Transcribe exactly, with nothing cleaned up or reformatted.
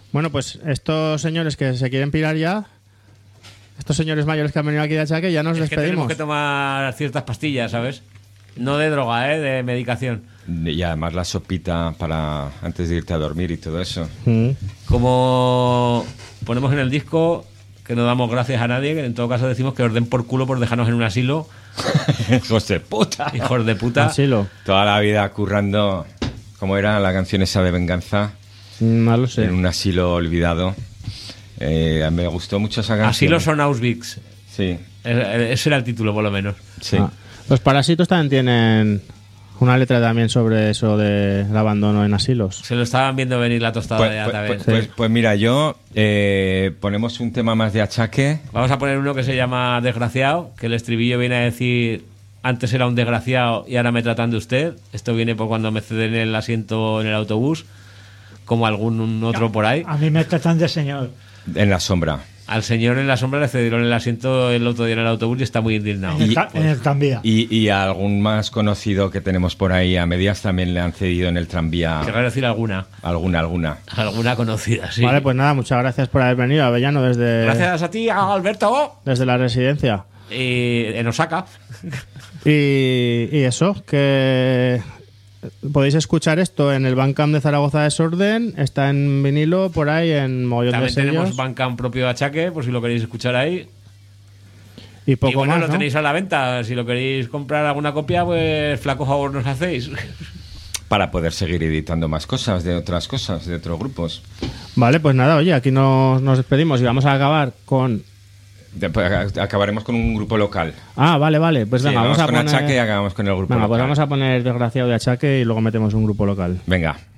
Bueno, pues estos señores que se quieren pirar ya, estos señores mayores que han venido aquí de Achaque, ya nos Es que despedimos. tenemos que tomar ciertas pastillas, ¿sabes? No de droga, ¿eh? De medicación. Y además la sopita para antes de irte a dormir y todo eso. Mm. Como ponemos en el disco que no damos gracias a nadie, que en todo caso decimos que os den por culo por dejarnos en un asilo. Hijos de puta. Hijos de puta. Asilo. Toda la vida currando, ¿cómo era la canción esa de venganza? No lo sé. En un asilo olvidado. Eh, me gustó mucho esa canción. Asilo son Auschwitz. Sí, E- Ese era el título, por lo menos. sí. Ah. Los Parásitos también tienen una letra también sobre eso del abandono en asilos. Se lo estaban viendo venir la tostada Pues, de pues, Ata pues, Ben. pues- pues mira, yo eh, ponemos un tema más de Achaque. Vamos a poner uno que se llama Desgraciado, que el estribillo viene a decir: antes era un desgraciado y ahora me tratan de usted. Esto viene por cuando me ceden el asiento en el autobús, como algún otro por ahí. A mí me tratan de señor. En la sombra. Al señor en la sombra le cedieron el asiento el otro día en el autobús y está muy indignado. En el, Y- ca- en el tranvía. Y, y a algún más conocido que tenemos por ahí a medias también le han cedido en el tranvía. Querrá decir alguna. Alguna, alguna. Alguna conocida, sí. Vale, pues nada, muchas gracias por haber venido, Avellano, desde, Gracias a ti, Alberto. desde la residencia. Y en Osaka. Y, y eso, que podéis escuchar esto en el Bandcamp de Zaragoza Desorden, está en vinilo por ahí en mogollón de También tenemos sellos Bandcamp propio de Achaque, por si lo queréis escuchar ahí. y poco y bueno, más, lo ¿no? tenéis a la venta. Si lo queréis comprar alguna copia, pues flaco favor nos hacéis. Para poder seguir editando más cosas de otras cosas, de otros grupos. Vale, pues nada, oye, aquí nos, nos despedimos y vamos a acabar con... De- pues, acabaremos con un grupo local. Ah, vale, vale, pues Sí, venga, vamos vamos a con poner... Achaque y acabamos con el grupo Venga, local. pues vamos a poner Desgraciado de Achaque y luego metemos un grupo local. Venga.